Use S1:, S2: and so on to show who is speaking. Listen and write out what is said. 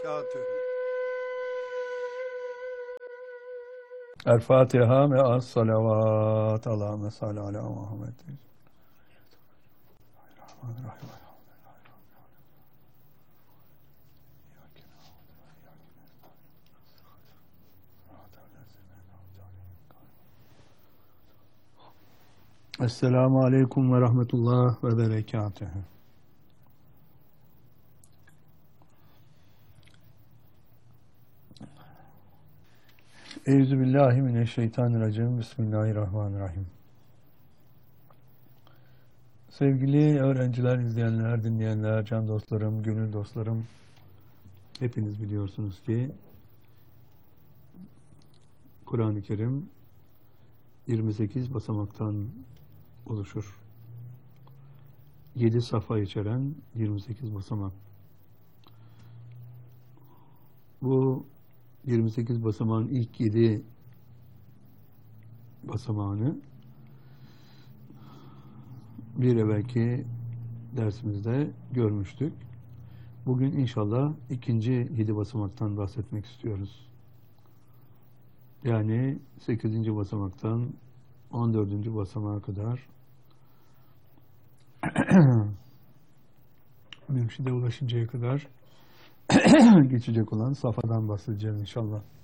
S1: berekatühü.
S2: El Fatiha ve as salavat. Allahümme salli ala Muhammed. Esselamu aleyküm ve rahmetullah ve berekatühü. Euzubillahimineşşeytanirracim. Bismillahirrahmanirrahim. Sevgili öğrenciler, izleyenler, dinleyenler, can dostlarım, gönül dostlarım, hepiniz biliyorsunuz ki Kur'an-ı Kerim 28 basamaktan oluşur. 7 safa içeren 28 basamak. Bu 28 basamağın ilk 7 basamağını bir evvelki dersimizde görmüştük. Bugün inşallah ikinci 7 basamaktan bahsetmek istiyoruz. Yani 8. basamaktan 14. basamağa kadar mürşide ulaşıncaya kadar geçecek olan safhadan bahsedeceğiz inşallah.